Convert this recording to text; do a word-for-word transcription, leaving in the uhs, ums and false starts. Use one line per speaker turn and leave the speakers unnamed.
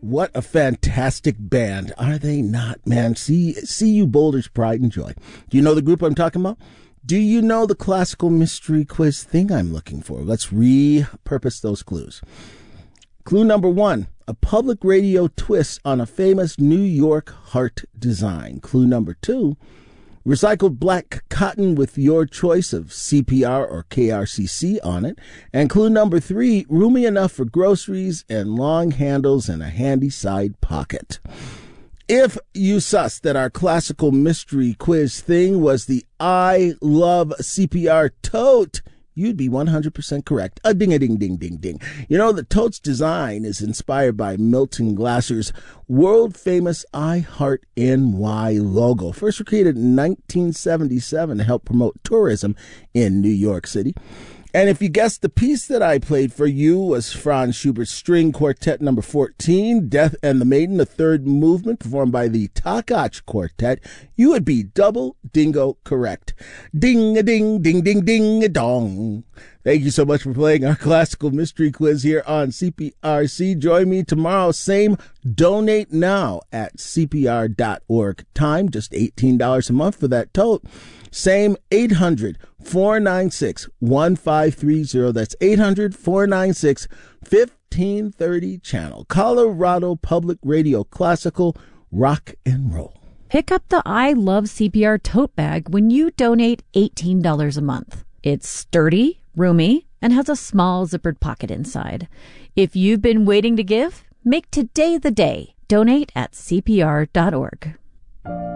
What a fantastic band. Are they not, man? See, see you Boulder's Pride and Joy. Do you know the group I'm talking about? Do you know the classical mystery quiz thing I'm looking for? Let's repurpose those clues. Clue number one, a public radio twist on a famous New York heart design. Clue number two, recycled black cotton with your choice of C P R or K R C C on it. And clue number three, roomy enough for groceries and long handles and a handy side pocket. If you sussed that our classical mystery quiz thing was the I Love C P R tote, you'd be one hundred percent correct. A ding-a-ding-ding-ding-ding. You know, the tote's design is inspired by Milton Glasser's world-famous I Heart N Y logo, first created in nineteen seventy-seven to help promote tourism in New York City. And if you guessed, the piece that I played for you was Franz Schubert's String Quartet number fourteen, Death and the Maiden, the third movement, performed by the Takach Quartet, you would be double dingo correct. Ding-a-ding-ding-ding-ding-a-dong. Thank you so much for playing our classical mystery quiz here on C P R C. Join me tomorrow, same donate now at C P R dot org. Time, just eighteen dollars a month for that tote. Same eight hundred, four nine six, one five three zero. That's eight hundred, four nine six, fifteen thirty channel. Colorado Public Radio, classical rock and roll.
Pick up the I Love C P R tote bag when you donate eighteen dollars a month. It's sturdy, roomy, and has a small zippered pocket inside. If you've been waiting to give, make today the day. Donate at C P R dot org.